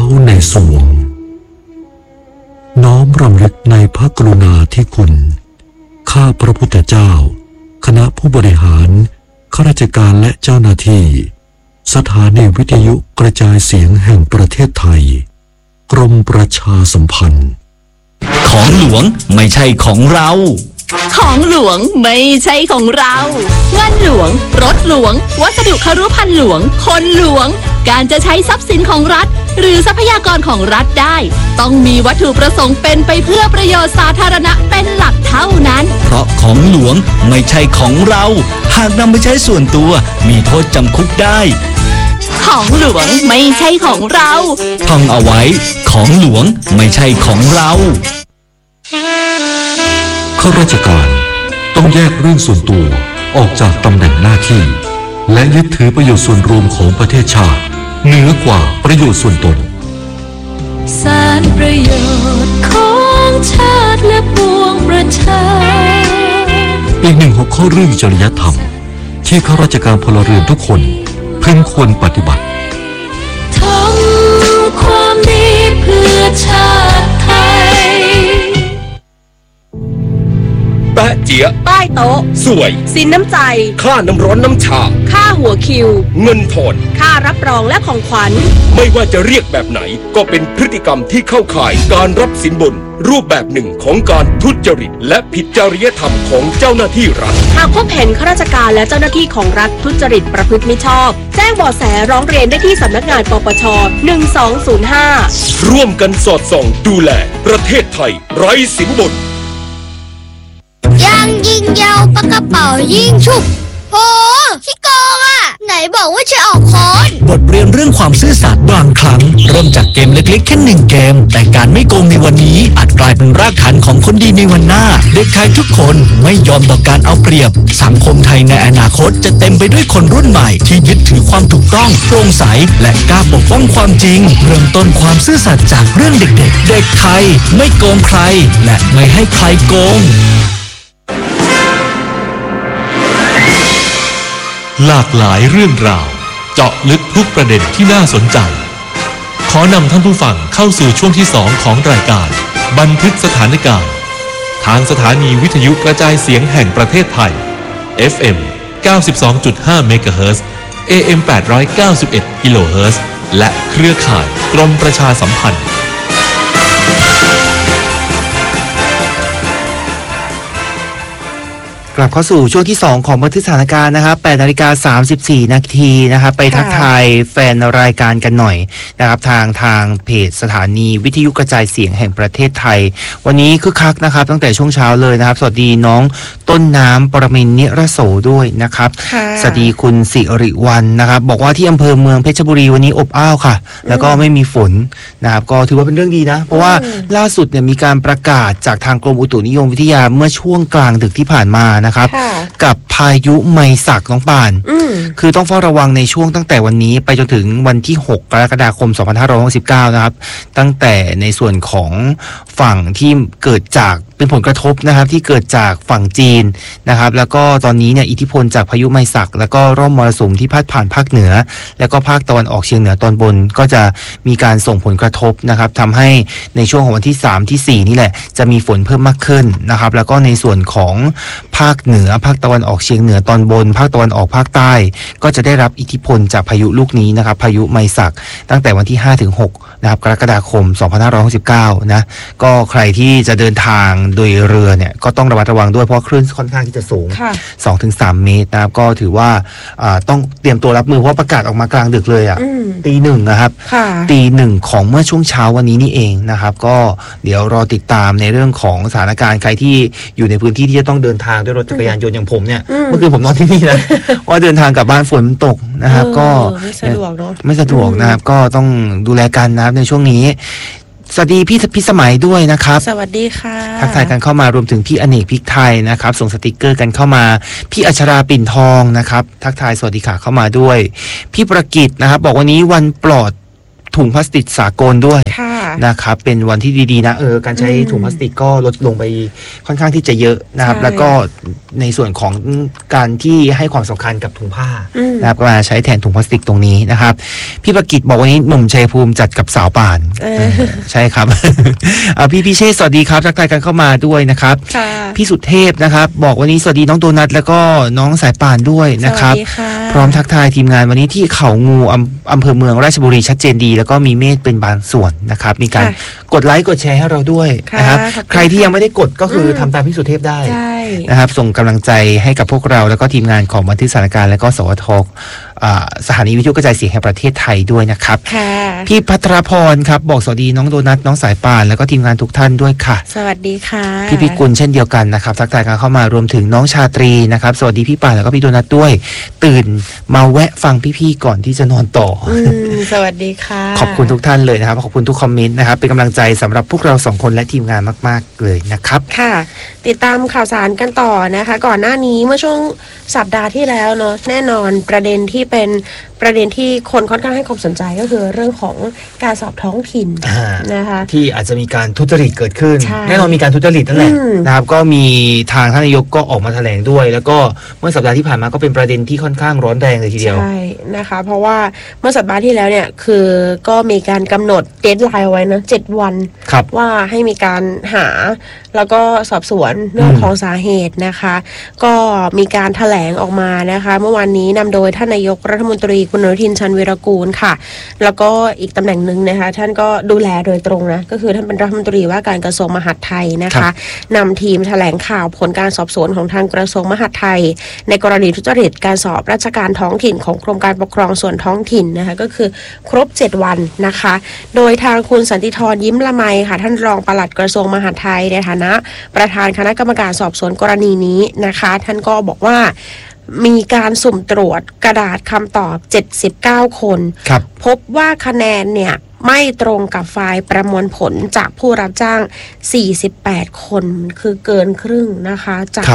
ในสวงน้อมรำลึกในพระกรุณาธิคุณข้าพระพุทธเจ้าคณะผู้บริหารข้าราชการและเจ้าหน้าที่สถานีวิทยุกระจายเสียงแห่งประเทศไทยกรมประชาสัมพันธ์ของหลวงไม่ใช่ของเราของหลวงไม่ใช่ของเราเงินหลวงรถหลวงวัสดุคฤภัณฑ์หลวงคนหลวงการจะใช้ทรัพย์สินของรัฐหรือทรัพยากรของรัฐได้ต้องมีวัตถุประสงค์เป็นไปเพื่อประโยชน์สาธารณะเป็นหลักเท่านั้นเพราะของหลวงไม่ใช่ของเราหากนำไปใช้ส่วนตัวมีโทษจำคุกได้ของหลวงไม่ใช่ของเราท่องเอาไว้ของหลวงไม่ใช่ของเราข้าราชการต้องแยกเรื่องส่วนตัวออกจากตำแหน่งหน้าที่และยึดถือประโยชน์ส่วนรวมของประเทศชาติเหนือกว่าประโยชน์ส่วนตนสารประโยชน์ของชาติและปวงประชาอีกหนึ่งหัวข้อเรื่องจริยธรรมที่ข้าราชการพลเรือนทุกคนพึงควรปฏิบัติทำความดีเพื่อชาติไทยแปะเจี๊ยใต้โต๊ะสวยสินน้ำใจค่าน้ำร้อนน้ำชาค่าหัวคิวเงินทอนค่ารับรองและของขวัญไม่ว่าจะเรียกแบบไหนก็เป็นพฤติกรรมที่เข้าข่ายการรับสินบนรูปแบบหนึ่งของการทุจริตและผิดจริยธรรมของเจ้าหน้าที่รัฐหากพบเห็นข้าราชการและเจ้าหน้าที่ของรัฐทุจริตประพฤติมิชอบแจ้งเบาะแสร้องเรียนได้ที่สำนักงานปปช1205 ร่วมกันสอดส่องดูแลประเทศไทยไร้สินบนยังยิงยาวปากกระเป๋ายิงฉุบโหขี้โกงอ่ะไหนบอกว่าจะออกค้อนบทเรียนเรื่องความซื่อสัตย์บางครั้งเริ่มจากเกมเล็กๆแค่1 เกมแต่การไม่โกงในวันนี้อาจกลายเป็นรากฐานของคนดีในวันหน้าเด็กไทยทุกคนไม่ยอมต่อการเอาเปรียบสังคมไทยในอนาคตจะเต็มไปด้วยคนรุ่นใหม่ที่ยึดถือความถูกต้องโปร่งใสและกล้าปกป้องความจริงเริ่มต้นความซื่อสัตย์จากเรื่องเด็กๆเด็กไทยไม่โกงใครและไม่ให้ใครโกงหลากหลายเรื่องราวเจาะลึกทุกประเด็นที่น่าสนใจขอนำท่านผู้ฟังเข้าสู่ช่วงที่2ของรายการบันทึกสถานการณ์ทางสถานีวิทยุกระจายเสียงแห่งประเทศไทย FM 92.5 เมกะเฮิรตซ์ AM 891 กิโลเฮิรตซ์และเครือข่ายกรมประชาสัมพันธ์กลับเข้าสู่ช่วงที่2ของบันทึกสถานการณ์นะครับ 8:34 นาทีนะครับไปทักทายแฟนรายการกันหน่อยนะครับทางเพจสถานีวิทยุกระจายเสียงแห่งประเทศไทยวันนี้คึกคักนะครับตั้งแต่ช่วงเช้าเลยนะครับสวัสดีน้องต้นน้ำปรมินทร์นิรโสด้วยนะครับสวัสดีคุณสิริวรรณนะครับบอกว่าที่อำเภอเมืองเพชรบุรีวันนี้อบอ้าวค่ะแล้วก็ไม่มีฝนนะครับก็ถือว่าเป็นเรื่องดีนะเพราะว่าล่าสุดเนี่ยมีการประกาศจากทางกรมอุตุนิยมวิทยาเมื่อช่วงกลางดึกที่ผ่านมานะครับกับพายุไมศักน้องป่านคือต้องเฝ้าระวังในช่วงตั้งแต่วันนี้ไปจนถึงวันที่6 กรกฎาคม 2569นะครับตั้งแต่ในส่วนของฝั่งที่เกิดจากเป็นผลกระทบนะครับที่เกิดจากฝั่งจีนนะครับแล้วก็ตอนนี้เนี่ยอิทธิพลจากพายุไมศักแล้วก็ร่องมรสุมที่พัดผ่านภาคเหนือแล้วก็ภาคตะวันออกเฉียงเหนือตอนบนก็จะมีการส่งผลกระทบนะครับทำให้ในช่วงของวันที่3ที่4นี่แหละจะมีฝนเพิ่มมากขึ้นนะครับแล้วก็ในส่วนของภาคเหนือภาคตะวันออกเฉียงเหนือตอนบนภาคตะวันออกภาคใต้ก็จะได้รับอิทธิพลจากพายุลูกนี้นะครับพายุไมศักตั้งแต่วันที่5 ถึง 6นะครับกรกฎาคม 2569นะก็ใครที่จะเดินทางโดยเรือเนี่ยก็ต้องระมัดระวังด้วยเพราะคลื่นค่อนข้างที่จะสูง 2-3 เมตรนะครับก็ถือว่าต้องเตรียมตัวรับมือเพราะประกาศออกมากลางดึกเลยอ่ะตี 1นะครับตี 1ของเมื่อช่วงเช้าวันนี้นี่เองนะครับก็เดี๋ยวรอติดตามในเรื่องของสถานการณ์ใครที่อยู่ในพื้นที่ที่จะต้องเดินทางด้วยรถจักรยานยนต์อย่างผมเนี่ยเมื่อคืนผมนอนที่นี่นะว่าเดินทางกลับบ้านฝนตกนะครับก็ไม่สะดวกเนาะไม่สะดวกนะครับก็ต้องดูแลกันนะครับในช่วงนี้สวัสดีพี่สมัยด้วยนะครับสวัสดีค่ะทักทายกันเข้ามารวมถึงพี่อเนกพริกไทยนะครับส่งสติกเกอร์กันเข้ามาพี่อัชราปิ่นทองนะครับทักทายสวัสดีค่ะเข้ามาด้วยพี่ประกิตนะครับบอกวันนี้วันปลอดถุงพลาสติกสากลด้วยค่ะนะครับเป็นวันที่ดีๆนะการใช้ถุงพลาสติกก็ลดลงไปค่อนข้างที่จะเยอะนะครับใช่แล้วก็ในส่วนของการที่ให้ความสำคัญกับถุงผ้า นะครับก็มาใช้แทนถุงพลาสติกตรงนี้นะครับพี่ประกิตบอกวันนี้หนุ่มชัยภูมิจัดกับสาวป่านใช่ครับ พี่พิเชษสวัสดีครับทักทายกันเข้ามาด้วยนะครับค่ะพี่สุเทพนะครับบอกวันนี้สวัสดีน้องโดนัทแล้วก็น้องสายป่านด้วยนะครับสวัสดีค่ะพร้อมทักทายทีมงานวันนี้ที่เขางูอำเภอเมืองราชบุรีชัดเจนดี แล้วก็มีเมฆเป็นบางส่วนนะครับมีการกดไลค์กดแชร์ให้เราด้วยนะครับใครที่ยังไม่ได้กดก็คือทำตามพี่สุเทพได้ใช่นะครับส่งกำลังใจให้กับพวกเราแล้วก็ทีมงานของบันทึกสถานการณ์และก็สวทสถานีวิทยุกระจายเสียงแห่งประเทศไทยด้วยนะครับค่ะพี่พัทรพรครับบอกสวัสดีน้องโดนัทน้องสายป่านแล้วก็ทีมงานทุกท่านด้วยค่ะสวัสดีค่ะพี่พิกุลเช่นเดียวกันนะครับทักทายกันเข้ามารวมถึงน้องชาตรีนะครับสวัสดีพี่ป่านแล้วก็พี่โดนัทด้วย ตื่นมาแวะฟังพี่ๆก่อนที่จะนอนต่อสวัสดีค่ะขอบคุณทุกท่านเลยนะครับขอบคุณทุกคอมเมนต์นะครับเป็นกำลังใจสำหรับพวกเราสองคนและทีมงานมากๆเลยนะครับค่ะติดตามข่าวสารกันต่อนะคะก่อนหน้านี้เมื่อช่วงสัปดาห์ที่แล้วเนาะแน่นอนประเด็นที่เป็นประเด็นที่คนค่อนข้างให้ความสนใจก็คือเรื่องของการสอบท้องถิ่นนะคะที่อาจจะมีการทุจริตเกิดขึ้นแน่นอนมีการทุจริตนั่นแหละนะครับก็มีทางท่านนายกก็ออกมาแถลงด้วยแล้วก็เมื่อสัปดาห์ที่ผ่านมาก็เป็นประเด็นที่ค่อนข้างร้อนแรงเลยทีเดียวใช่นะคะเพราะว่าเมื่อสัปดาห์ที่แล้วเนี่ยคือก็มีการกำหนดเดดไลน์ไว้นะ7 วันว่าให้มีการหาแล้วก็สอบสวนเรื่องของสาเหตุนะคะก็มีการแถลงออกมานะคะเมื่อวานนี้นำโดยท่านนายกรัฐมนตรีคุณอนุทินชาญวีรกูลค่ะแล้วก็อีกตำแหน่งหนึ่งนะคะท่านก็ดูแลโดยตรงนะก็คือท่านเป็นรัฐมนตรีว่าการกระทรวงมหาดไทยนะคะนำทีมแถลงข่าวผลการสอบสวนของทางกระทรวงมหาดไทยในกรณีทุจริตการสอบราชการท้องถิ่นของกรมการปกครองส่วนท้องถิ่นนะคะก็คือครบ7 วันนะคะโดยทางคุณสันติธรยิ้มละไมค่ะท่านรองปลัดกระทรวงมหาดไทยในฐานะประธานคณะกรรมการสอบสวนกรณีนี้นะคะท่านก็บอกว่ามีการสุ่มตรวจกระดาษคำตอบ79 คนพบว่าคะแนนเนี่ยไม่ตรงกับไฟล์ประมวลผลจากผู้รับจ้าง48 คนคือเกินครึ่งนะคะจาก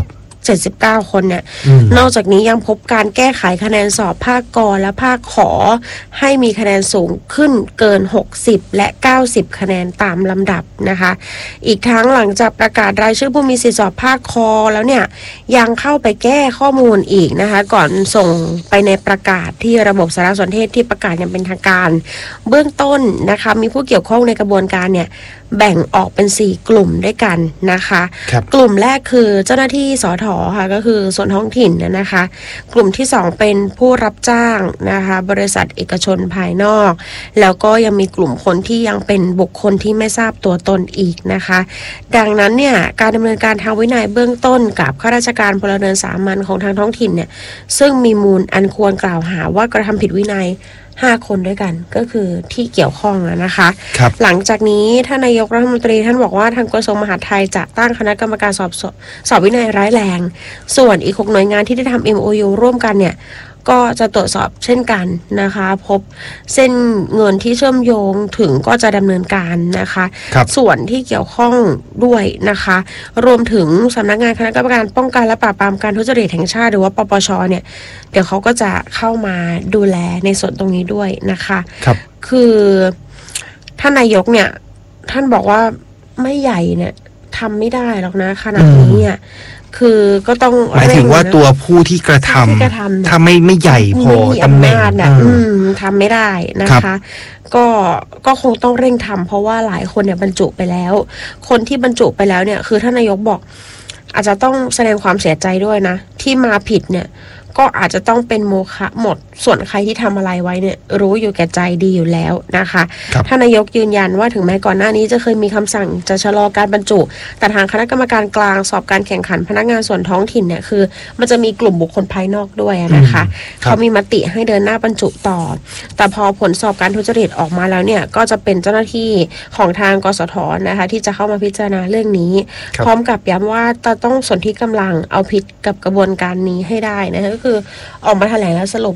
79 คนเนี่ยนอกจากนี้ยังพบการแก้ไขคะแนนสอบภาคกและภาคขอให้มีคะแนนสูงขึ้นเกิน60และ90คะแนนตามลำดับนะคะอีกทั้งหลังจากประกาศรายชื่อผู้มีสิทธิสอบภาคคอแล้วเนี่ยยังเข้าไปแก้ข้อมูลอีกนะคะก่อนส่งไปในประกาศที่ระบบสารสนเทศที่ประกาศอย่างเป็นทางการเบื้องต้นนะคะมีผู้เกี่ยวข้องในกระบวนการเนี่ยแบ่งออกเป็น4 กลุ่มด้วยกันนะคะกลุ่มแรกคือเจ้าหน้าที่สท.ค่ะก็คือส่วนท้องถิ่นนะคะกลุ่มที่2เป็นผู้รับจ้างนะคะบริษัทเอกชนภายนอกแล้วก็ยังมีกลุ่มคนที่ยังเป็นบุคคลที่ไม่ทราบตัวตนอีกนะคะดังนั้นเนี่ยการดำเนินการทางวินัยเบื้องต้นกับข้าราชการพลเรือนสามัญของทางท้องถิ่นเนี่ยซึ่งมีมูลอันควรกล่าวหาว่ากระทำผิดวินัย5 คนด้วยกันก็คือที่เกี่ยวข้องนะคะหลังจากนี้ท่านนายกรัฐมนตรีท่านบอกว่าทางกระทรวงมหาดไทยจะตั้งคณะกรรมการสอบวินัยร้ายแรงส่วนอีก6 หน่วยงานที่ได้ทำ MOU ร่วมกันเนี่ยก็จะตรวจสอบเช่นกันนะคะพบเส้นเงินที่เชื่อมโยงถึงก็จะดำเนินการนะคะส่วนที่เกี่ยวข้องด้วยนะคะรวมถึงสำนักงานคณะกรรมการป้องกันและปราบปรามการทุจริตแห่งชาติหรือว่าปปชเนี่ยเดี๋ยวเขาก็จะเข้ามาดูแลในส่วนตรงนี้ด้วยนะคะคือท่านนายกเนี่ยท่านบอกว่าไม่ใหญ่เนี่ยทำไม่ได้หรอกนะขนาดนี้เนี่ยคือก็ต้องหมายถึงว่าตัวผู้ที่กระทำถ้าไม่ใหญ่พอตำแหน่งทำไม่ได้นะคะก็คงต้องเร่งทำเพราะว่าหลายคนเนี่ยบรรจุไปแล้วคนที่บรรจุไปแล้วเนี่ยคือท่านนายกบอกอาจจะต้องแสดงความเสียใจด้วยนะที่มาผิดเนี่ยก็อาจจะต้องเป็นโมฆะหมดส่วนใครที่ทำอะไรไว้เนี่ยรู้อยู่แก่ใจดีอยู่แล้วนะคะท่านนายกยืนยันว่าถึงแม้ก่อนหน้านี้จะเคยมีคำสั่งจะชะลอการบรรจุแต่ทางคณะกรรมการกลางสอบการแข่งขันพนักงานส่วนท้องถิ่นเนี่ยคือมันจะมีกลุ่มบุคคลภายนอกด้วยนะคะเขามีมติให้เดินหน้าบรรจุต่อแต่พอผลสอบการทุจริตออกมาแล้วเนี่ยก็จะเป็นเจ้าหน้าที่ของทางกสท.นะคะที่จะเข้ามาพิจารณาเรื่องนี้พร้อมกับย้ำว่าต้องสนธิกำลังเอาผิดกับกระบวนการนี้ให้ได้นะคะก็คือออกมาแถลงแล้วสรุปเนี่ย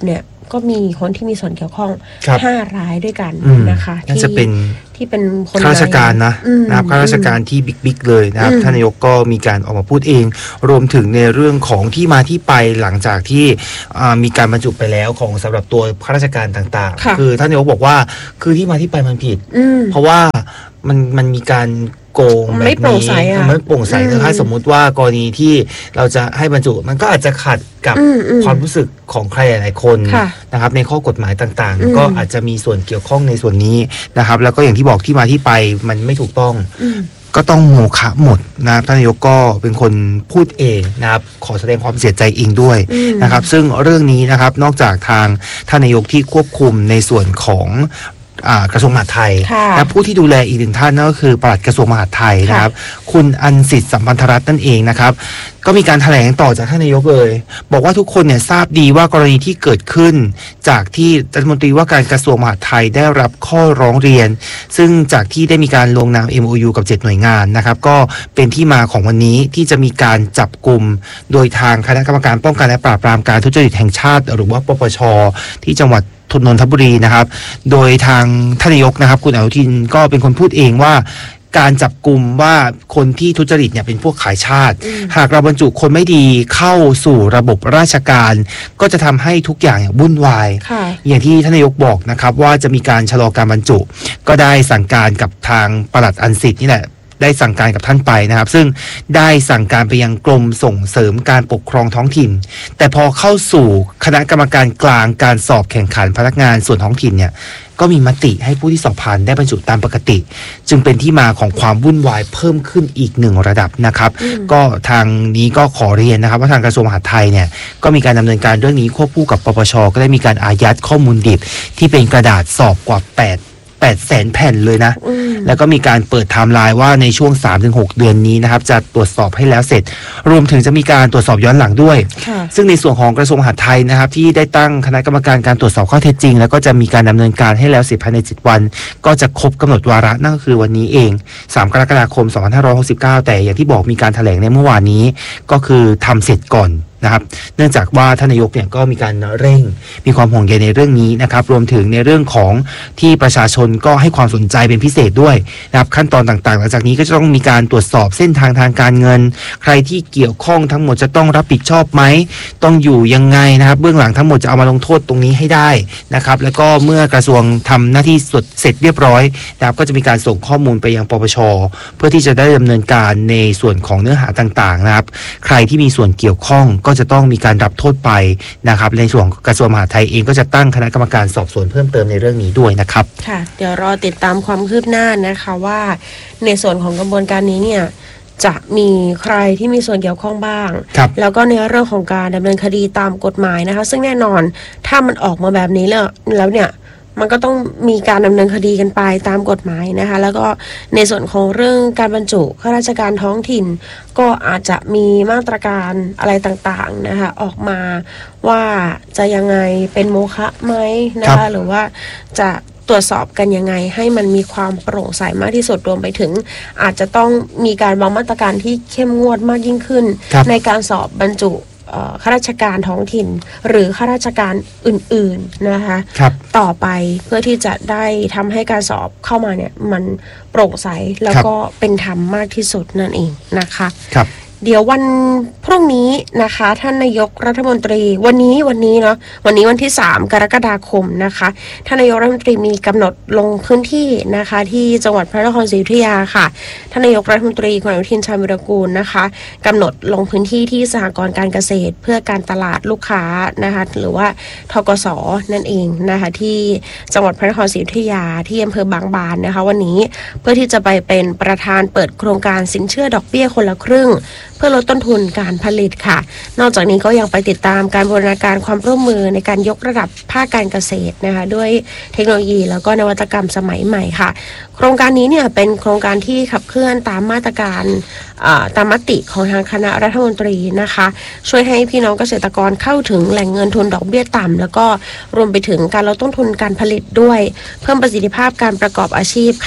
ก็มีคนที่มีส่วนเกี่ยวข้อง5 รายด้วยกันนะคะน่าจะเป็นที่เป็นคนข้าราชการนะครับข้าราชการที่บิ๊กๆเลยนะครับท่านนายกก็มีการออกมาพูดเองรวมถึงในเรื่องของที่มาที่ไปหลังจากที่มีการบรรจุไปแล้วของสำหรับตัวข้าราชการต่างๆคือท่านนายกบอกว่าคือที่มาที่ไปมันผิดเพราะว่ามันมีการโกงแบบนี้ไม่โปร่งใสถ้าสมมุติว่ากรณีที่เราจะให้บรรจุมันก็อาจจะขัดกับความรู้สึกของใครหลายคนนะครับในข้อกฎหมายต่างๆก็อาจจะมีส่วนเกี่ยวข้องในส่วนนี้นะครับแล้วก็อย่างที่บอกที่มาที่ไปมันไม่ถูกต้องก็ต้องโมฆะหมดนะท่านนายกก็เป็นคนพูดเองนะครับขอแสดงความเสียใจเองด้วยนะครับซึ่งเรื่องนี้นะครับนอกจากทางท่านนายกที่ควบคุมในส่วนของกระทรวงมหาดไทยและผู้ที่ดูแลอีกหนึ่งท่านนั่นก็คือปลัดกระทรวงมหาดไทยนะครับคุณอัญสิทธิ์สัมพันธรัตน์นั่นเองนะครับก็มีการแถลงต่อจากท่านนายกเลยบอกว่าทุกคนเนี่ยทราบดีว่ากรณีที่เกิดขึ้นจากที่รัฐมนตรีว่าการกระทรวงมหาดไทยได้รับข้อร้องเรียนซึ่งจากที่ได้มีการลงนาม MOU กับ7 หน่วยงานนะครับก็เป็นที่มาของวันนี้ที่จะมีการจับกลุ่มโดยทางคณะกรรมการป้องกันและปราบปรามการทุจริตแห่งชาติหรือว่าปปช.ที่จังหวัดนนทบุรีนะครับโดยทางท่านนายกนะครับคุณอนุทินก็เป็นคนพูดเองว่าการจับกลุ่มว่าคนที่ทุจริตเนี่ยเป็นพวกขายชาติหากเราบรรจุคนไม่ดีเข้าสู่ระบบราชการก็จะทำให้ทุกอย่างวุ่นวายอย่างที่ท่านนายกบอกนะครับว่าจะมีการชะลอการบรรจุก็ได้สั่งการกับทางปลัดอัญสิทธิ์นี่แหละได้สั่งการกับท่านไปนะครับซึ่งได้สั่งการไปยังกรมส่งเสริมการปกครองท้องถิ่นแต่พอเข้าสู่คณะกรรมการกลางการสอบแข่งขันพนักงานส่วนท้องถิ่นเนี่ยก็มีมติให้ผู้ที่สอบผ่านได้บรรจุตามปกติจึงเป็นที่มาของความวุ่นวายเพิ่มขึ้นอีก1 ระดับนะครับก็ทางนี้ก็ขอเรียนนะครับว่าทางกระทรวงมหาดไทยเนี่ยก็มีการดำเนินการเรื่องนี้ควบคู่กับปปช.ก็ได้มีการอายัดข้อมูลดิบที่เป็นกระดาษสอบกว่า800,000 แผ่นเลยนะแล้วก็มีการเปิดไทม์ไลน์ว่าในช่วง 3-6 เดือนนี้นะครับจะตรวจสอบให้แล้วเสร็จรวมถึงจะมีการตรวจสอบย้อนหลังด้วยซึ่งในส่วนของกระทรวงมหาดไทยนะครับที่ได้ตั้งคณะกรรมการการตรวจสอบข้อเท็จจริงแล้วก็จะมีการดำเนินการให้แล้วเสร็จภายใน7 วันก็จะครบกำหนดวาระนั่นก็คือวันนี้เอง3 กรกฎาคม 2569แต่อย่างที่บอกมีการแถลงในเมื่อวานนี้ก็คือทำเสร็จก่อนนะครับเนื่องจากว่าท่านนายกเนี่ยก็มีการเร่งมีความห่วงใยในเรื่องนี้นะครับรวมถึงในเรื่องของที่ประชาชนก็ให้ความสนใจเป็นพิเศษด้วยนะครับขั้นตอนต่างๆหลังจากนี้ก็จะต้องมีการตรวจสอบเส้นทางการเงินใครที่เกี่ยวข้องทั้งหมดจะต้องรับผิดชอบไหมต้องอยู่ยังไงนะครับเบื้องหลังทั้งหมดจะเอามาลงโทษตรงนี้ให้ได้นะครับแล้วก็เมื่อกระทรวงทำหน้าที่เสร็จเรียบร้อยนะครับก็จะมีการส่งข้อมูลไปยังปปช.เพื่อที่จะได้ดำเนินการในส่วนของเนื้อหาต่างๆนะครับใครที่มีส่วนเกี่ยวข้องก็จะต้องมีการรับโทษไปนะครับในส่วนกระทรวงมหาดไทยเองก็จะตั้งคณะกรรมการสอบสวนเพิ่มเติมในเรื่องนี้ด้วยนะครับค่ะเดี๋ยวรอติดตามความคืบหน้านะคะว่าในส่วนของกระบวนการนี้เนี่ยจะมีใครที่มีส่วนเกี่ยวข้องบ้างแล้วก็ในเรื่องของการดำเนินคดีตามกฎหมายนะคะซึ่งแน่นอนถ้ามันออกมาแบบนี้แล้วเนี่ยมันก็ต้องมีการดำเนินคดีกันไปตามกฎหมายนะคะแล้วก็ในส่วนของเรื่องการบรรจุข้าราชการท้องถิ่นก็อาจจะมีมาตรการอะไรต่างๆนะคะออกมาว่าจะยังไงเป็นโมฆะไหมนะคะหรือว่าจะตรวจสอบกันยังไงให้มันมีความโปร่งใสมากที่สุดรวมไปถึงอาจจะต้องมีการวางมาตรการที่เข้มงวดมากยิ่งขึ้นในการสอบบรรจุข้าราชการท้องถิ่นหรือข้าราชการอื่นๆนะคะต่อไปเพื่อที่จะได้ทำให้การสอบเข้ามาเนี่ยมันโปร่งใสแล้วก็เป็นธรรมมากที่สุดนั่นเองนะคะเดี๋ยววันพรุ่งนี้นะคะท่านนายกรัฐมนตรีวันนี้เนาะวันนี้วันที่3 กรกฎาคมนะคะท่านนายกรัฐมนตรีมีกำหนดลงพื้นที่นะคะที่จังหวัดพระนครศรีอยุธยาค่ะท่านนายกรัฐมนตรีคุณอนุทินชาญวิรากูลนะคะกำหนดลงพื้นที่ที่สหกรณ์การเกษตรเพื่อการตลาดลูกค้านะคะหรือว่าธกส.นั่นเองนะคะที่จังหวัดพระนครศรีอยุธยาที่อำเภอบางบานนะคะวันนี้เพื่อที่จะไปเป็นประธานเปิดโครงการสินเชื่อดอกเบี้ยคนละครึ่งเพื่อลดต้นทุนการผลิตค่ะนอกจากนี้ก็ยังไปติดตามการบูรณาการความร่วมมือในการยกระดับภาคการเกษตรนะคะด้วยเทคโนโลยีแล้วก็นวัตกรรมสมัยใหม่ค่ะโครงการนี้เนี่ยเป็นโครงการที่ขับเคลื่อนตามมาตรการตามมติของทางคณะรัฐมนตรีนะคะช่วยให้พี่น้องเกษตรกรเข้าถึงแหล่งเงินทุนดอกเบี้ยต่ำแล้วก็รวมไปถึงการลดต้นทุนการผลิตด้วยเพิ่มประสิทธิภาพการประกอบอาชีพค่ะ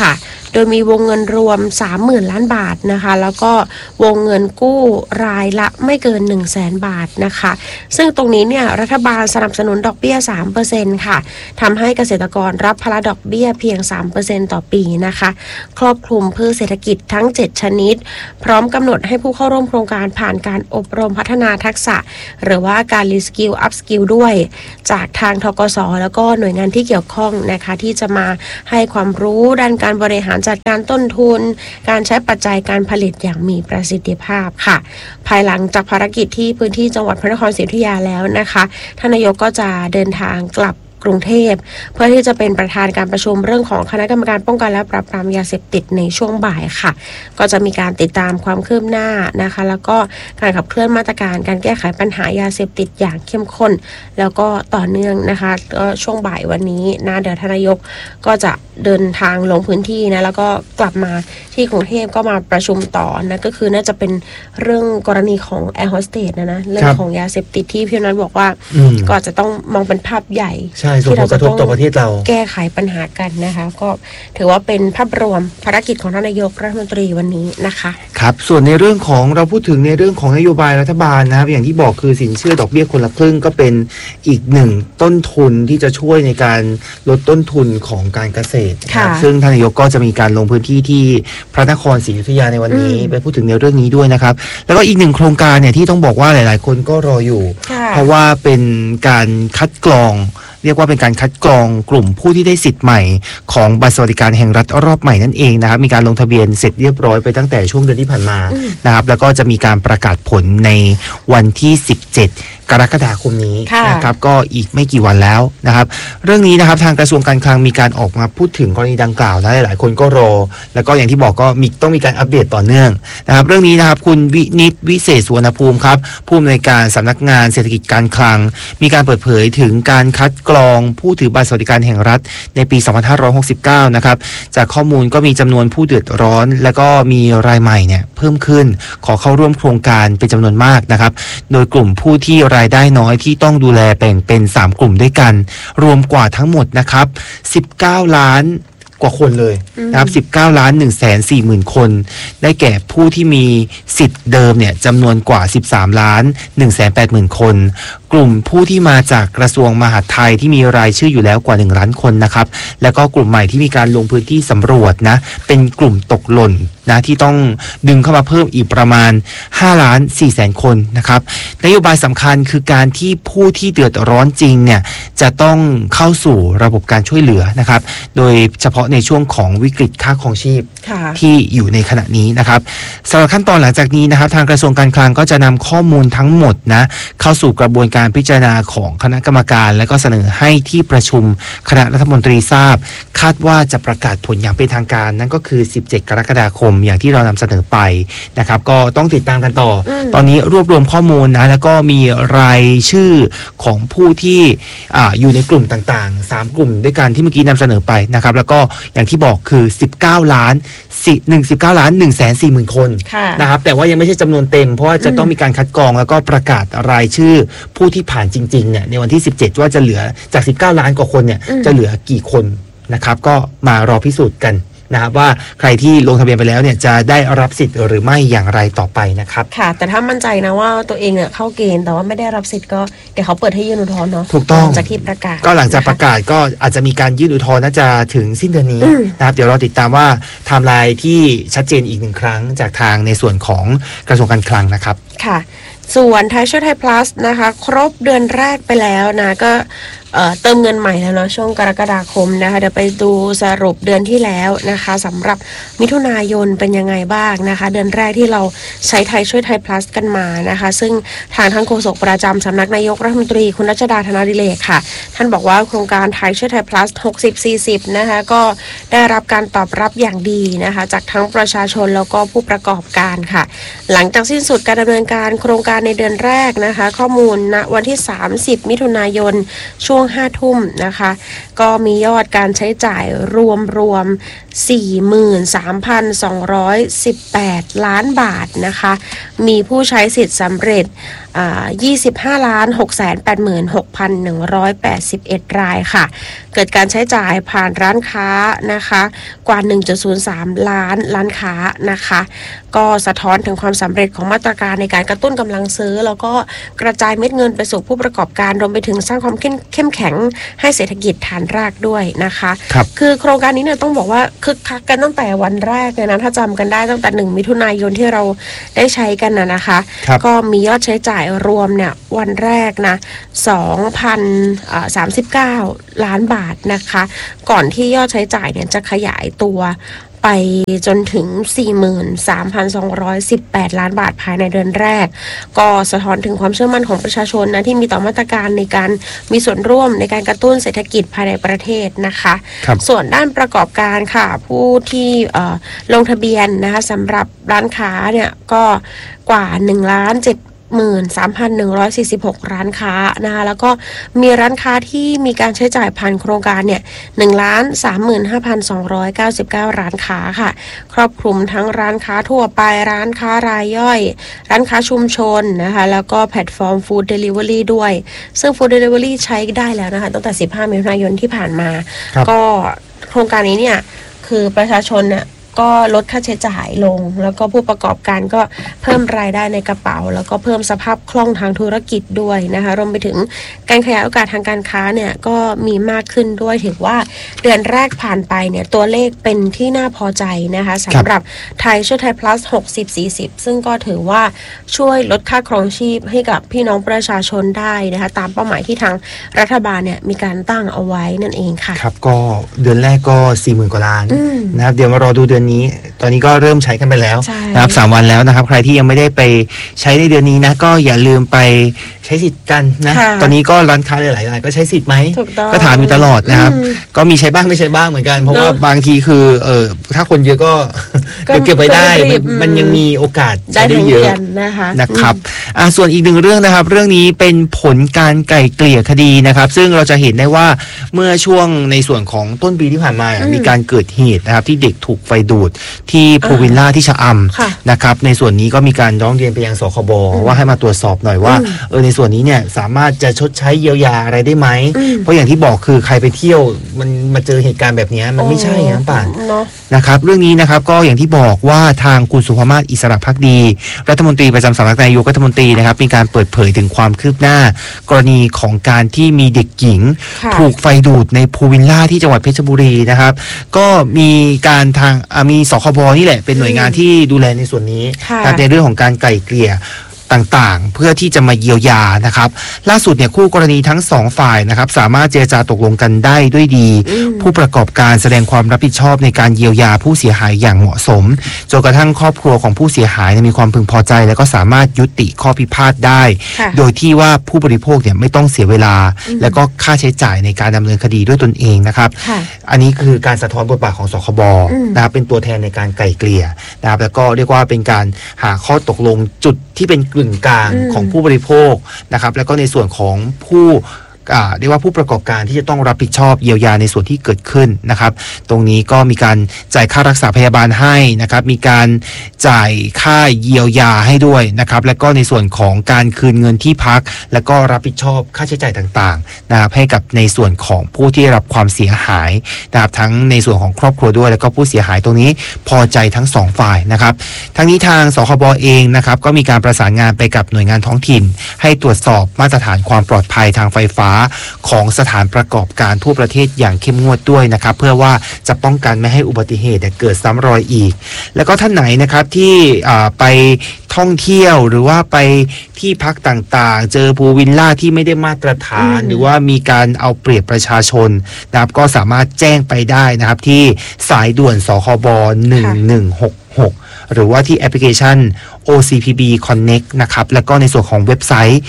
โดยมีวงเงินรวม 30,000 ล้านบาทนะคะแล้วก็วงเงินกู้รายละไม่เกิน 100,000 บาทนะคะซึ่งตรงนี้เนี่ยรัฐบาลสนับสนุนดอกเบี้ย 3% ค่ะทำให้เกษตรกรรับภาระดอกเบี้ยเพียง 3% ต่อปีนะคะครอบคลุมพืชเศรษฐกิจทั้ง 7 ชนิดพร้อมกำหนดให้ผู้เข้าร่วมโครงการผ่านการอบรมพัฒนาทักษะหรือว่าการรีสกิลอัพสกิลด้วยจากทางธกส.แล้วก็หน่วยงานที่เกี่ยวข้องนะคะที่จะมาให้ความรู้ด้านการบริหารจัดการต้นทุนการใช้ปัจจัยการผลิตอย่างมีประสิทธิภาพค่ะภายหลังจากภารกิจที่พื้นที่จังหวัดพระนครศรีอยุธยาแล้วนะคะท่านนายกก็จะเดินทางกลับกรุงเทพเพื่อที่จะเป็นประธานการประชุมเรื่องของคณะกรรมการป้องกันและปราบปรามยาเสพติดในช่วงบ่ายค่ะก็จะมีการติดตามความคืบหน้านะคะแล้วก็การขับเคลื่อนมาตรการการแก้ไขปัญหายาเสพติดอย่างเข้มข้นแล้วก็ต่อเนื่องนะคะก็ช่วงบ่ายวันนี้นะเดี๋ยวท่านนายกก็จะเดินทางลงพื้นที่นะแล้วก็กลับมาที่กรุงเทพก็มาประชุมต่อนะก็คือน่าจะเป็นเรื่องกรณีของแอร์โฮสเตสนะเรื่องของยาเสพติดที่พี่นัทบอกว่าก็จะต้องมองเป็นภาพใหญ่ที่เราจะต้องแก้ไขปัญหากันนะคะก็ถือว่าเป็นภาพรวมภารกิจของท่านนายกรัฐมนตรีวันนี้นะคะครับส่วนในเรื่องของเราพูดถึงในเรื่องของนโยบายรัฐบาลนะครับอย่างที่บอกคือสินเชื่อดอกเบี้ยคนละครึ่งก็เป็นอีกหนึ่งต้นทุนที่จะช่วยในการลดต้นทุนของการเกษตรซึ่งท่านนายกก็จะมีการลงพื้นที่ที่พระนครศรีอยุธยาในวันนี้ไปพูดถึงในเรื่องนี้ด้วยนะครับแล้วก็อีกหนึ่งโครงการเนี่ยที่ต้องบอกว่าหลายๆคนก็รออยู่เพราะว่าเป็นการคัดกรองเรียกว่าเป็นการคัดกรองกลุ่มผู้ที่ได้สิทธิ์ใหม่ของบัตรสวัสดิการแห่งรัฐรอบใหม่นั่นเองนะครับมีการลงทะเบียนเสร็จเรียบร้อยไปตั้งแต่ช่วงเดือนที่ผ่านมานะครับแล้วก็จะมีการประกาศผลในวันที่17 กรกฎาคมนี้นะครับก็อีกไม่กี่วันแล้วนะครับเรื่องนี้นะครับทางกระทรวงการคลังมีการออกมาพูดถึงกรณีดังกล่าวนะหลายคนก็รอแล้วก็อย่างที่บอกก็ต้องมีการอัปเดตต่อเนื่องนะครับเรื่องนี้นะครับคุณวินิตวิเศษสุวรรณภูมิครับผู้อำนวยการสำนักงานเศรษฐกิจการคลังมีการเปิดเผยถึงการคัดกรองผู้ถือบัตรสวัสดิการแห่งรัฐในปี 2569 นะครับจากข้อมูลก็มีจำนวนผู้เดือดร้อนและก็มีรายใหม่เนี่ยเพิ่มขึ้นขอเข้าร่วมโครงการเป็นจำนวนมากนะครับโดยกลุ่มผู้ที่รายได้น้อยที่ต้องดูแลแบ่งเป็น3กลุ่มด้วยกันรวมกว่าทั้งหมดนะครับ19 ล้านกว่าคนเลยนะครับ19,140,000 คนได้แก่ผู้ที่มีสิทธิ์เดิมเนี่ยจำนวนกว่า13,180,000 คนกลุ่มผู้ที่มาจากกระทรวงมหาดไทยที่มีรายชื่ออยู่แล้วกว่า1ล้านคนนะครับแล้วก็กลุ่มใหม่ที่มีการลงพื้นที่สำรวจนะเป็นกลุ่มตกหล่นนะที่ต้องดึงเข้ามาเพิ่มอีกประมาณ5,400,000 คนนะครับนโยบายสำคัญคือการที่ผู้ที่เดือดร้อนจริงเนี่ยจะต้องเข้าสู่ระบบการช่วยเหลือนะครับโดยเฉพาะในช่วงของวิกฤตค่าครองชีพที่อยู่ในขณะนี้นะครับสำหรับขั้นตอนหลังจากนี้นะครับทางกระทรวงการคลังก็จะนำข้อมูลทั้งหมดนะเข้าสู่กระบวนการพิจารณาของคณะกรรมการและก็เสนอให้ที่ประชุมคณะรัฐมนตรีทราบคาดว่าจะประกาศผลอย่างเป็นทางการนั่นก็คือ17 กรกฎาคมอย่างที่เรานำเสนอไปนะครับก็ต้องติดตามกันต่อตอนนี้รวบรวมข้อมูลนะแล้วก็มีรายชื่อของผู้ที่อยู่ในกลุ่มต่างๆ3กลุ่มด้วยกันที่เมื่อกี้นำเสนอไปนะครับแล้วก็อย่างที่บอกคือ19,140,000 คนนะครับแต่ว่ายังไม่ใช่จำนวนเต็มเพราะว่าจะต้องมีการคัดกรองแล้วก็ประกาศรายชื่อผู้ที่ผ่านจริงๆเนี่ยในวันที่17ว่าจะเหลือจาก19 ล้านกว่าคนเนี่ยจะเหลือกี่คนนะครับก็มารอพิสูจน์กันนะครับว่าใครที่ลงทะเบียนไปแล้วเนี่ยจะได้รับสิทธิ์หรือไม่อย่างไรต่อไปนะครับค่ะแต่ถ้ามั่นใจนะว่าตัวเองเนี่ยเข้าเกณฑ์แต่ว่าไม่ได้รับสิทธิ์ก็เดี๋ยวเขาเปิดให้ยื่นอุทธรณ์เนาะถูกต้องจากที่ประกาศก็หลังจากประกาศก็อาจจะมีการยื่นอุทธรณ์น่าจะถึงสิ้นเดือนนี้นะครับเดี๋ยวเราติดตามว่าไทม์ไลน์ที่ชัดเจนอีก1ครั้งจากทางในส่วนของกระทรวงการคลังนะครับค่ะส่วนไทยช่วยไทย plus นะคะครบเดือนแรกไปแล้วนะก็เติมเงินใหม่แล้วเนาะช่วงกรกฎาคมนะคะเดี๋ยวไปดูสรุปเดือนที่แล้วนะคะสำหรับมิถุนายนเป็นยังไงบ้างนะคะเดือนแรกที่เราใช้ไทยช่วยไทย plus กันมานะคะซึ่งทางท่านโฆษกประจำสำนักนายกรัฐมนตรีคุณรัชดาธนาดิเรกค่ะท่านบอกว่าโครงการไทยช่วยไทย plus 60-40นะคะก็ได้รับการตอบรับอย่างดีนะคะจากทั้งประชาชนแล้วก็ผู้ประกอบการค่ะหลังจากสิ้นสุดการดำเนินการโครงการในเดือนแรกนะคะข้อมูลณวันที่30มิถุนายนช่วง5 ทุ่มนะคะก็มียอดการใช้จ่ายรวม 43,218 ล้านบาทนะคะมีผู้ใช้สิทธิ์สำเร็จ 25,686,181 รายค่ะเกิดการใช้จ่ายผ่านร้านค้านะคะกว่า 1.03 ล้านค้านะคะก็สะท้อนถึงความสำเร็จของมาตรการในการกระตุ้นกำลังซื้อแล้วก็กระจายเม็ดเงินไปสู่ผู้ประกอบการรวมไปถึงสร้างความเข้มแข็งให้เศรษฐกิจฐานรากด้วยนะคะคือโครงการนี้เนี่ยต้องบอกว่าคึกคักกันตั้งแต่วันแรกเลยนะถ้าจำกันได้ตั้งแต่1 มิถุนายนที่เราได้ใช้กันนะคะก็มียอดใช้จ่ายรวมเนี่ยวันแรกนะ 2,039 ล้านบาทนะคะก่อนที่ยอดใช้จ่ายเนี่ยจะขยายตัวไปจนถึง 43,218 ล้านบาทภายในเดือนแรกก็สะท้อนถึงความเชื่อมั่นของประชาชนนะที่มีต่อมาตรการในการมีส่วนร่วมในการกระตุ้นเศรษฐกิจภายในประเทศนะคะส่วนด้านประกอบการค่ะผู้ที่ลงทะเบียนนะคะสำหรับร้านค้าเนี่ยก็กว่า1,73,146 ร้านค้านะคะแล้วก็มีร้านค้าที่มีการใช้จ่ายผ่านโครงการเนี่ย1,35,299 ร้านค้าค่ะครอบคลุมทั้งร้านค้าทั่วไปร้านค้ารายย่อยร้านค้าชุมชนนะคะแล้วก็แพลตฟอร์มฟู้ดเดลิเวอรี่ด้วยซึ่งฟู้ดเดลิเวอรี่ใช้ได้แล้วนะคะตั้งแต่15 มิถุนายนที่ผ่านมาก็โครงการนี้เนี่ยคือประชาชนเนี่ยก็ลดค่าใช้จ่ายลงแล้วก็ผู้ประกอบการก็เพิ่มรายได้ในกระเป๋าแล้วก็เพิ่มสภาพคล่องทางธุรกิจด้วยนะคะรวมไปถึงการขยายโอกาสทางการค้าเนี่ยก็มีมากขึ้นด้วยถือว่าเดือนแรกผ่านไปเนี่ยตัวเลขเป็นที่น่าพอใจนะคะสำหรับไทยช่วยไทย plus 60-40 ซึ่งก็ถือว่าช่วยลดค่าครองชีพให้กับพี่น้องประชาชนได้นะคะตามเป้าหมายที่ทางรัฐบาลเนี่ยมีการตั้งเอาไว้นั่นเองค่ะครับก็เดือนแรกก็ 40,000 กว่าล้านนะครับเดี๋ยวมารอดูเดือนนี้ตอนนี้ก็เริ่มใช้กันไปแล้วนะครับ3 วันแล้วนะครับใครที่ยังไม่ได้ไปใช้ในเดือนนี้นะก็อย่าลืมไปใช้สิทธิ์กันนะตอนนี้ก็ร้านค้าหลายๆรายก็ใช้สิทธิ์ไหมก็ถามอยู่ตลอดนะครับก็มีใช้บ้างไม่ใช้บ้างเหมือนกันเพราะว่าบางทีคือถ้าคนเยอะก็เก็บไว้ได้มันยังมีโอกาสใช้ได้เยอะนะครับส่วนอีกหนึ่งเรื่องนะครับเรื่องนี้เป็นผลการไกล่เกลี่ยคดีนะครับซึ่งเราจะเห็นได้ว่าเมื่อช่วงในส่วนของต้นปีที่ผ่านมามีการเกิดเหตุนะครับที่เด็กถูกไฟดูดที่พูวิลล่าที่ชะอำนะครับในส่วนนี้ก็มีการร้องเรียนไปยังสคบว่าให้มาตรวจสอบหน่อยว่าในส่วนนี้เนี่ยสามารถจะชดใช้เยียวยาอะไรได้ไหมเพราะอย่างที่บอกคือใครไปเที่ยวมันมาเจอเหตุการณ์แบบนี้มันไม่ใช่นะป่านนะครับเรื่องนี้นะครับก็อย่างที่บอกว่าทางคุณสุภมาศอิสระภักดีรัฐมนตรีประจำสำนักนายกรัฐมนตรีนะครับมีการเปิดเผยถึงความคืบหน้ากรณีของการที่มีเด็กหญิงถูกไฟดูดในพูวิลล่าที่จังหวัดเพชรบุรีนะครับก็มีการทางมีสคบนี่แหละเป็นหน่วยงานที่ดูแลในส่วนนี้ในเรื่องของการไกล่เกลี่ยต่างๆเพื่อที่จะมาเยียวยานะครับล่าสุดเนี่ยคู่กรณีทั้ง2ฝ่ายนะครับสามารถเจรจาตกลงกันได้ด้วยดีผู้ประกอบการแสดงความรับผิดชอบในการเยียวยาผู้เสียหายอย่างเหมาะสมจนกระทั่งครอบครัวของผู้เสียหายมีความพึงพอใจและก็สามารถยุติข้อพิพาทได้โดยที่ว่าผู้บริโภคเนี่ยไม่ต้องเสียเวลาและก็ค่าใช้จ่ายในการดำเนินคดีด้วยตนเองนะครับอันนี้คือการสะท้อนบทบาทของสคบนะครับเป็นตัวแทนในการไกล่เกลี่ยนะครับแล้วก็เรียกว่าเป็นการหาข้อตกลงจุดที่เป็นกึ่งกลางของผู้บริโภคนะครับแล้วก็ในส่วนของผู้เรียกว่าผู้ประกอบการที่จะต้องรับผิดชอบเยียวยาในส่วนที่เกิดขึ้นนะครับตรงนี้ก็มีการจ่ายค่ารักษาพยาบาลให้นะครับมีการจ่ายค่าเยียวยาให้ด้วยนะครับแล้วก็ในส่วนของการคืนเงินที่พักแล้วก็รับผิดชอบค่าใช้จ่ายต่างๆนะครับให้กับในส่วนของผู้ที่ได้รับความเสียหายนะครับทั้งในส่วนของครอบครัวด้วยแล้วก็ผู้เสียหายตรงนี้พอใจทั้ง2ฝ่ายนะครับทั้งนี้ทางสคบเองนะครับก็มีการประสานงานไปกับหน่วยงานท้องถิ่นให้ตรวจสอบมาตรฐานความปลอดภัยทางไฟฟ้าของสถานประกอบการทั่วประเทศอย่างเข้มงวดด้วยนะครับเพื่อว่าจะป้องกันไม่ให้อุบัติเหตุเกิดซ้ำรอยอีกแล้วก็ท่านไหนนะครับที่ไปท่องเที่ยวหรือว่าไปที่พักต่างๆเจอพูลวิลล่าที่ไม่ได้มาตรฐานหรือว่ามีการเอาเปรียบประชาชนนะครับก็สามารถแจ้งไปได้นะครับที่สายด่วนสคบ1166หรือว่าที่แอปพลิเคชัน OCPB Connect นะครับแล้วก็ในส่วนของเว็บไซต์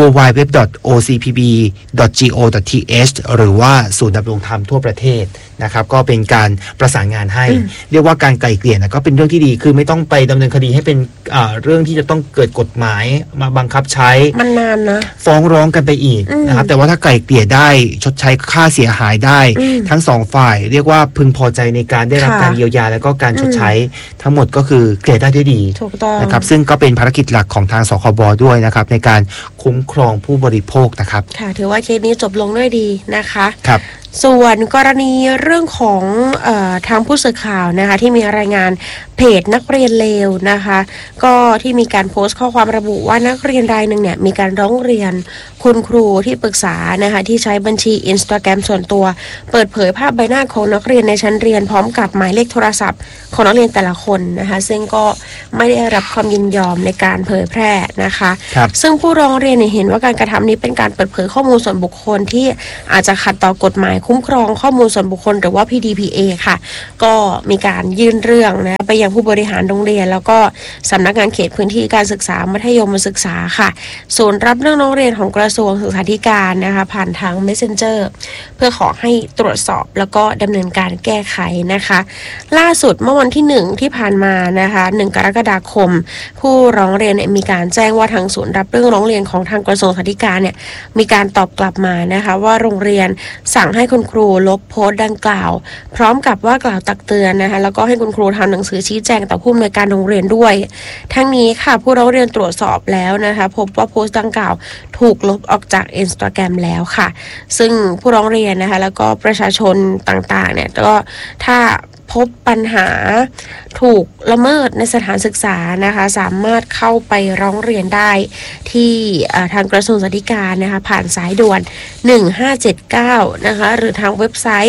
www.ocpb.go.th หรือว่าศูนย์ดำรงธรรมทั่วประเทศนะครับก็เป็นการประสานงานให้เรียกว่าการไกล่เกลี่ยก็เป็นเรื่องที่ดีคือไม่ต้องไปดำเนินคดีให้เป็นเรื่องที่จะต้องเกิดกฎหมายมาบังคับใช้มันนานนะฟ้องร้องกันไปอีกนะครับแต่ว่าถ้าไกล่เกลี่ยได้ชดใช้ค่าเสียหายได้ทั้ง2ฝ่ายเรียกว่าพึงพอใจในการได้รับการเยียวยาแล้วก็การชดใช้ทั้งหมดก็คือเกลี่ยได้ด้วยดีนะครับซึ่งซึ่งก็เป็นภารกิจหลักของทางสคบด้วยนะครับในการคุ้มครองผู้บริโภคนะครับค่ะถือว่าเคสนี้จบลงด้วยดีนะคะครับส่วนกรณีเรื่องของทางผู้สื่อข่าวนะคะที่มีรายงานเพจนักเรียนเลวนะคะก็ที่มีการโพสต์ข้อความระบุว่านักเรียนรายหนึ่งเนี่ยมีการร้องเรียนคุณครูที่ปรึกษานะคะที่ใช้บัญชี Instagram ส่วนตัวเปิดเผยภาพใบหน้าของนักเรียนในชั้นเรียนพร้อมกับหมายเลขโทรศัพท์ของนักเรียนแต่ละคนนะคะซึ่งก็ไม่ได้รับความยินยอมในการเผยแพร่นะคะซึ่งผู้ร้องเรียนเห็นว่าการกระทำนี้เป็นการเปิดเผยข้อมูลส่วนบุคคลที่อาจจะขัดต่อกฎหมายคุ้มครองข้อมูลส่วนบุคคลหรือว่า PDPA ค่ะก็มีการยื่นเรื่องนะไปยังผู้บริหารโรงเรียนแล้วก็สำนักงานเขตพื้นที่การศึกษามัธยมศึกษาค่ะศูนย์รับเรื่องร้องเรียนของกระทรวงศึกษาธิการนะคะผ่านทาง Messenger เพื่อขอให้ตรวจสอบแล้วก็ดำเนินการแก้ไขนะคะล่าสุดเมื่อวันที่1ที่ผ่านมานะคะ1กรกฎาคมผู้ร้องเรียนมีการแจ้งว่าทางศูนย์รับเรื่องร้องเรียนของทางกระทรวงศึกษาธิการเนี่ยมีการตอบกลับมานะคะว่าโรงเรียนสั่งให้คุณครูลบโพสต์ดังกล่าวพร้อมกับว่ากล่าวตักเตือนนะคะแล้วก็ให้คุณครูทำหนังสือชี้แจงต่อผู้อำนวยการโรงเรียนด้วยทั้งนี้ค่ะผู้ร้องเรียนตรวจสอบแล้วนะคะพบว่าโพสต์ดังกล่าวถูกลบออกจาก Instagram แล้วค่ะซึ่งผู้ร้องเรียนนะคะแล้วก็ประชาชนต่างๆเนี่ยก็ถ้าพบปัญหาถูกละเมิดในสถานศึกษานะคะสามารถเข้าไปร้องเรียนได้ที่ทางกระทรวงศึกษาธิการนะคะผ่านสายด่วน1579นะคะหรือทางเว็บไซต์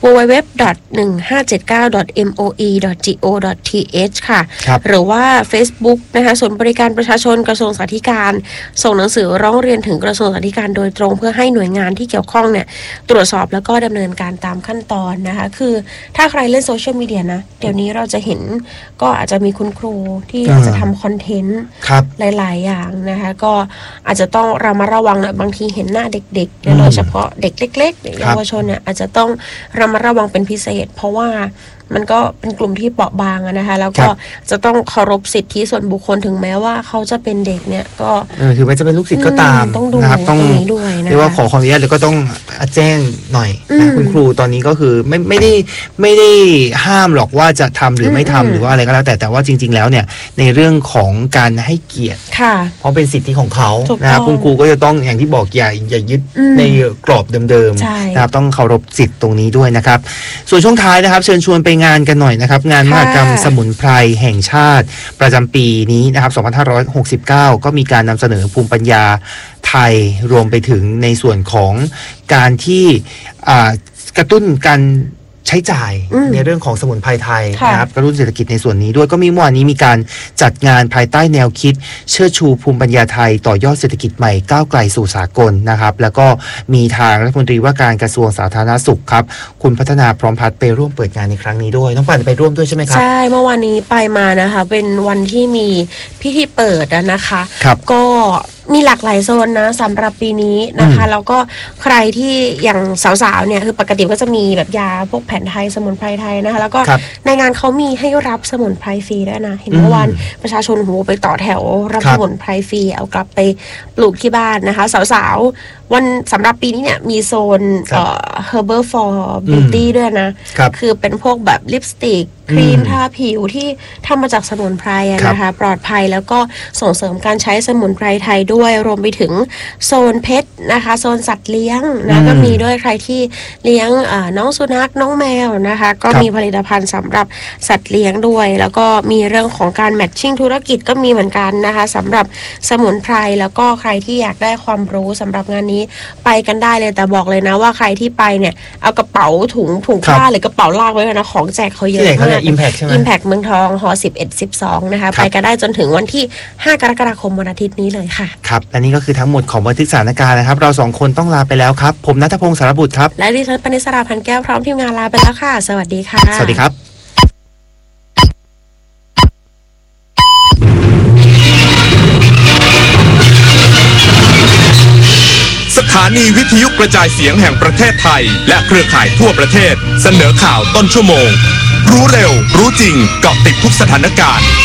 www.1579.moe.go.th ค่ะหรือว่า Facebook นะคะศูนย์บริการประชาชนกระทรวงศึกษาธิการส่งหนังสือร้องเรียนถึงกระทรวงศึกษาธิการโดยตรงเพื่อให้หน่วยงานที่เกี่ยวข้องเนี่ยตรวจสอบแล้วก็ดำเนินการตามขั้นตอนนะคะคือถ้าใครเล่นโซเชียลมีเดียนะเดี๋ยวนี้เราจะเห็นก็อาจจะมีคุณครูที่อาจจะทำคอนเทนต์หลายๆอย่างนะคะก็อาจจะต้องระมัดระวังหน่อยบางทีเห็นหน้าเด็กๆโดยเฉพาะเด็กเล็กๆเยาวชนเนี่ยอาจจะต้องระมัดระวังเป็นพิเศษเพราะว่ามันก็เป็นกลุ่มที่เปราะบางนะคะแล้วก็จะต้องเคารพสิทธิส่วนบุคคลถึงแม้ว่าเขาจะเป็นเด็กเนี่ยก็ถือว่าจะเป็นลูกศิษย์ก็ตามนะครับต้องด้วยนะเรียกว่าขอความอนุญาตแล้วก็ต้องแจ้งหน่อยนะคุณครูตอนนี้ก็คือไม่ได้ห้ามหรอกว่าจะทำหรือไม่ทำหรือว่าอะไรก็แล้วแต่ว่าจริงๆแล้วเนี่ยในเรื่องของการให้เกียรติเพราะเป็นสิทธิของเขานะครับคุณครูก็จะต้องอย่างที่บอกอย่ายึดในกรอบเดิมๆนะครับต้องเคารพสิทธิตรงนี้ด้วยนะครับส่วนช่วงท้ายนะครับเชิญชวนไปงานกันหน่อยนะครับงานมหกรรมสมุนไพรแห่งชาติประจำปีนี้นะครับ2569ก็มีการนำเสนอภูมิปัญญาไทยรวมไปถึงในส่วนของการที่กระตุ้นการใช้จ่ายในเรื่องของสมุนไพรไทยนะครับกระตุ้นเศรษฐกิจในส่วนนี้ด้วยก็มีเมื่อวานนี้มีการจัดงานภายใต้แนวคิดเชิดชูภูมิปัญญาไทยต่อยอดเศรษฐกิจใหม่ก้าวไกลสู่สากลนะครับแล้วก็มีทางรัฐมนตรีว่าการกระทรวงสาธารณสุขครับคุณพัฒนาพร้อมพัฒน์ไปร่วมเปิดงานในครั้งนี้ด้วยน้องปั่นไปร่วมด้วยใช่ไหมครับใช่เมื่อวานนี้ไปมานะคะเป็นวันที่มีพิธีเปิดนะคะก็มีหลากหลายโซนนะสำหรับปีนี้นะคะแล้วก็ใครที่อย่างสาวๆเนี่ยคือปกติก็จะมีแบบยาพวกแผนไทยสมุนไพรไทยนะคะแล้วก็ในงานเขามีให้รับสมุนไพรฟรีด้วยนะเห็นเมื่อวานประชาชนไปต่อแถวรับสมุนไพรฟรีเอากลับไปปลูกที่บ้านนะคะสาวๆวันสำหรับปีนี้เนี่ยมีโซนherbal for beauty ด้วยนะคือเป็นพวกแบบลิปสติกครีมทาผิวที่ทำมาจากสมุนไพรนะคะปลอดภัยแล้วก็ส่งเสริมการใช้สมุนไพรไทยด้วยรวมไปถึงโซนเพชรนะคะโซนสัตว์เลี้ยงนะก็มีด้วยใครที่เลี้ยงน้องสุนัขน้องแมวนะคะก็มีผลิตภัณฑ์สำหรับสัตว์เลี้ยงด้วยแล้วก็มีเรื่องของการแมทชิ่งธุรกิจก็มีเหมือนกันนะคะสำหรับสมุนไพรแล้วก็ใครที่อยากได้ความรู้สำหรับงานนี้ไปกันได้เลยแต่บอกเลยนะว่าใครที่ไปเนี่ยเอากระเป๋าถุงผ้าหรือกระเป๋าลากไว้นะของแจกเขาเยอะมาก Impact ใช่ไหม Impact เมืองทองหอ11-12นะคะไปกันได้จนถึงวันที่5กรกฎาคมวันอาทิตย์นี้เลยค่ะครับและนี่ก็คือทั้งหมดของบันทึกสถานการณ์นะครับเรา2คนต้องลาไปแล้วครับผมณัฐพงศ์สารบุตรครับและดิฉันปณิสราพันแก้วพร้อมทีมงานลาไปแล้วค่ะสวัสดีค่ะสวัสดีครับสถานีวิทยุกระจายเสียงแห่งประเทศไทยและเครือข่ายทั่วประเทศเสนอข่าวต้นชั่วโมงรู้เร็วรู้จริงเกาะติดทุกสถานการณ์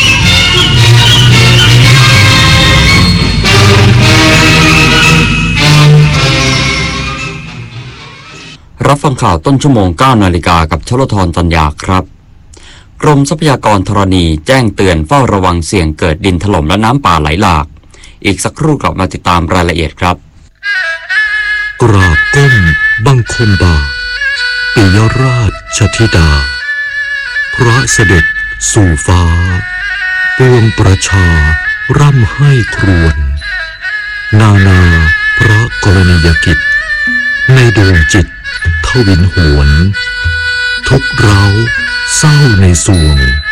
รับฟังข่าวต้นชั่วโมง 9 นาฬิกากับชลธร ตัญญาครับกรมทรัพยากรธรณีแจ้งเตือนเฝ้าระวังเสี่ยงเกิดดินถล่มและน้ำป่าไหลหลากอีกสักครู่กลับมาติดตามรายละเอียดครับกราบก้มบังคมบาปิยราชธิดาพระเสด็จสู่ฟ้าปวงประชาร่ำให้ครวญนาพระกรณียกิจในดวงจิตทวินหวนทุกเราเศร้าในสวง